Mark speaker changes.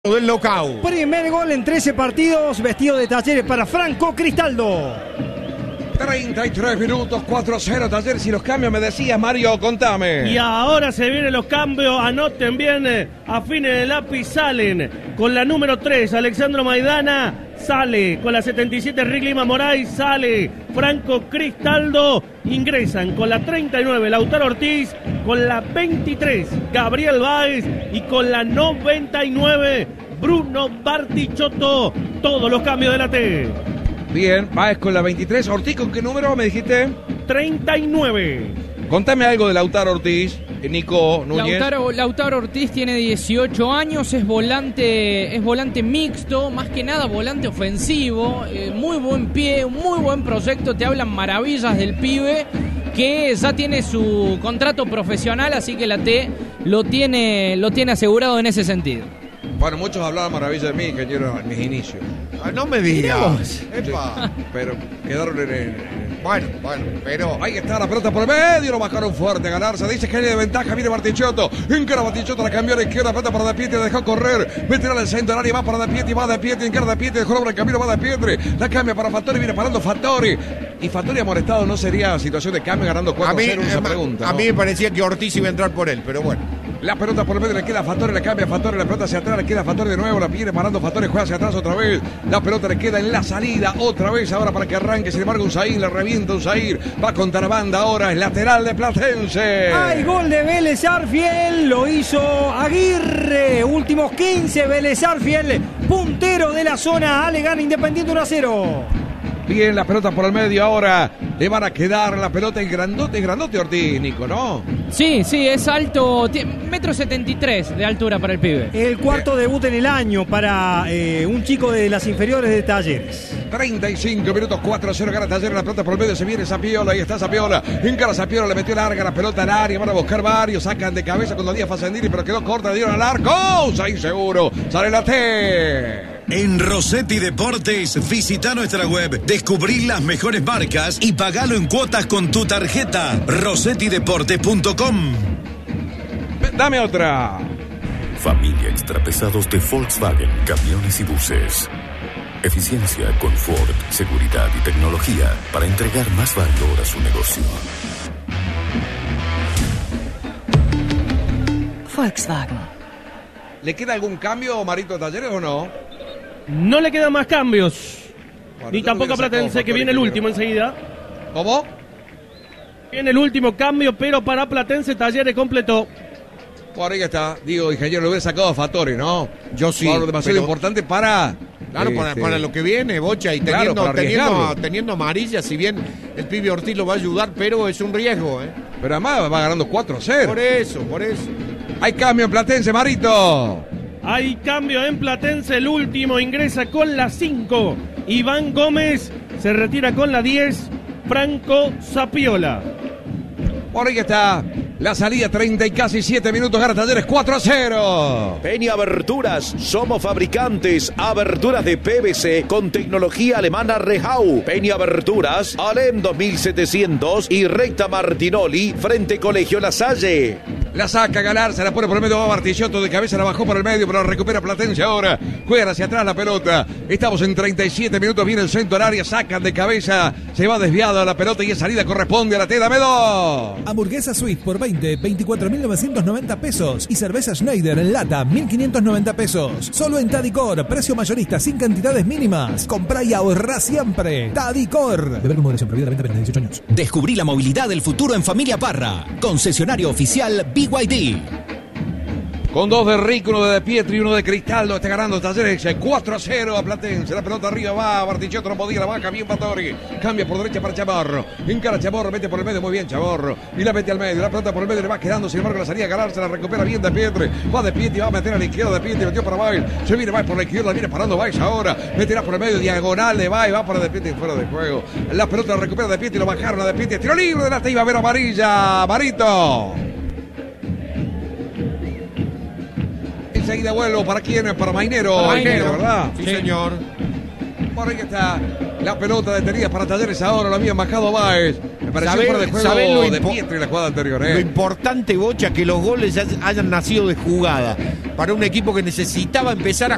Speaker 1: Del knockout.
Speaker 2: Primer gol en 13 partidos, vestido de Talleres para Franco Cristaldo.
Speaker 3: 33 minutos, 4-0 Talleres y los cambios, me decías, Mario, contame.
Speaker 4: Y ahora se vienen los cambios, anoten bien, afinen el lápiz, salen con la número 3, Alexandro Maidana, sale con la 77, Rick Lima Moraes, sale Franco Cristaldo, ingresan con la 39, Lautaro Ortiz, con la 23, Gabriel Báez y con la 99, Bruno Bartichotto, todos los cambios de la T.
Speaker 3: Bien, Báez con la 23, Ortiz, ¿con qué número me dijiste?
Speaker 4: 39.
Speaker 3: Contame algo de Lautaro Ortiz, Nico Núñez.
Speaker 5: Lautaro Ortiz tiene 18 años, es volante mixto, más que nada volante ofensivo, muy buen pie, muy buen proyecto, te hablan maravillas del pibe, que ya tiene su contrato profesional, así que la T lo tiene asegurado en ese sentido.
Speaker 3: Bueno, muchos hablaban maravilla de mí, ingeniero, en mis inicios.
Speaker 1: No me digas. Epa.
Speaker 3: Pero quedaron
Speaker 1: Bueno, pero
Speaker 3: ahí está la pelota por el medio, lo bajaron fuerte a ganarse. Dice que hay de ventaja, viene Bartichotto. Encara Bartichotto, la cambió a la izquierda, pelota para De Pietri, la dejó correr. Meterá al centro del área, va para De Pietri, encara De Pietri, dejó el camino, va De Pietri. La cambia para Fattori, viene parando Fattori. Y Fattori amonestado, ¿no sería situación de cambio ganando 4-0? Esa pregunta,
Speaker 1: a
Speaker 3: ¿no?
Speaker 1: mí me parecía que Ortiz iba a entrar por él, pero bueno.
Speaker 3: La pelota por el medio, le queda a Fattori, le cambia a Fattori, la pelota hacia atrás, le queda a Fattori de nuevo, la viene parando Fattori, juega hacia atrás otra vez. La pelota le queda en la salida otra vez ahora para que arranque, sin embargo Unzair, le revienta Unzair, va contra la banda ahora, es lateral de Platense.
Speaker 2: Hay gol de Vélez Arfiel, lo hizo Aguirre, últimos 15, Vélez Arfiel, puntero de la zona, Ale gana Independiente 1-0.
Speaker 3: Bien, la pelota por el medio ahora, le van a quedar la pelota, el grandote Ortiz, Nico, ¿no?
Speaker 5: Sí, es alto, 1,73 m de altura para el pibe.
Speaker 2: El cuarto debut en el año para un chico de las inferiores de Talleres.
Speaker 3: 35 minutos, 4-0 gana Talleres, la pelota por el medio, se viene Zapiola, ahí está Zapiola, encara Zapiola, le metió larga la pelota al área, van a buscar varios, sacan de cabeza con Díaz Facendini, pero quedó corta, le dieron al arco, ahí seguro, sale la T.
Speaker 6: En Rossetti Deportes, visita nuestra web, descubrí las mejores marcas y pagalo en cuotas con tu tarjeta. rossettideportes.com.
Speaker 3: Dame otra.
Speaker 7: Familia extrapesados de Volkswagen, camiones y buses. Eficiencia, confort, seguridad y tecnología para entregar más valor a su negocio.
Speaker 8: Volkswagen.
Speaker 3: ¿Le queda algún cambio, Marito Talleres, o no?
Speaker 4: No le quedan más cambios.
Speaker 3: Bueno,
Speaker 4: Ni tampoco a Platense, que viene el último enseguida.
Speaker 3: ¿Cómo?
Speaker 4: Viene el último cambio, pero para Platense Talleres completó.
Speaker 3: Por ahí está. Digo, ingeniero, lo hubiera sacado a Fattori, ¿no?
Speaker 1: Yo sí.
Speaker 3: Algo demasiado importante para...
Speaker 1: Claro, para lo que viene, Bocha, y teniendo amarilla, si bien el pibe Ortiz lo va a ayudar, pero es un riesgo, ¿eh?
Speaker 3: Pero además va ganando 4-0.
Speaker 1: Por eso.
Speaker 3: Hay cambio en Platense, Marito.
Speaker 4: Hay cambio en Platense, el último ingresa con la 5. Iván Gómez se retira con la 10. Franco Zapiola.
Speaker 3: Por ahí está la salida, 30 y casi 7 minutos, gana Talleres 4-0.
Speaker 9: Peña Aberturas, somos fabricantes, aberturas de PVC con tecnología alemana Rehau. Peña Aberturas, Alem 2700 y Recta Martinoli, frente Colegio La Salle.
Speaker 3: La saca Galar, se la pone por el medio, va Bartichotto de cabeza, la bajó por el medio, pero la recupera Platense ahora. Juegan hacia atrás la pelota. Estamos en 37 minutos, viene el centro del área, sacan de cabeza, se va desviada la pelota y es salida, corresponde a la T, dame dos.
Speaker 10: Hamburguesa Swiss por 24.990 pesos. Y cerveza Schneider en lata, 1.590 pesos. Solo en Tadicor, precio mayorista sin cantidades mínimas. Comprá y ahorrá siempre. Tadicor. Beber con moderación, prohibida la venta de 18 años.
Speaker 11: Descubrí la movilidad del futuro en Familia Parra. Concesionario oficial BYD.
Speaker 3: Con dos de Rico, uno de Pietri y uno de Cristaldo. Está ganando Talleres 4-0 a Platense. La pelota arriba va. Bartichotto no podía, la baja bien Fattori. Cambia por derecha para Chaborro. Encara Chaborro, mete por el medio muy bien Chaborro. Y la mete al medio. La pelota por el medio le va quedando. Sin embargo, la salida a ganar. Se la recupera bien de Pietri. Va de Pietri, va a meter a la izquierda de Pietri. Metió para Bail. Se viene Bail por la izquierda. Viene parando Bail ahora. Meterá por el medio. Diagonal de Bail. Va para de Pietri fuera de juego. La pelota la recupera de Pietri. Lo bajaron a de Pietri. Tiro libre de la T. Iba a ver amarilla. Marito. Enseguida vuelo, ¿para quién? Para Mainero, ¿verdad?
Speaker 1: Sí, señor.
Speaker 3: Por ahí está la pelota detenida para Talleres ahora, lo habían bajado Báez. Me pareció fuera de juego de Pietri en la jugada anterior.
Speaker 1: Lo importante, Bocha, que los goles hayan nacido de jugada. Para un equipo que necesitaba empezar a